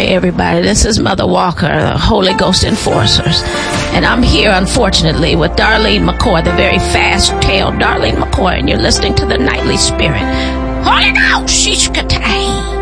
Hey everybody, this is Mother Walker, the Holy Ghost Enforcers. And I'm here, unfortunately, with Darlene McCoy, the very fast-tailed Darlene McCoy, and you're listening to the Nightly Spirit. Holy Ghost, she's katay.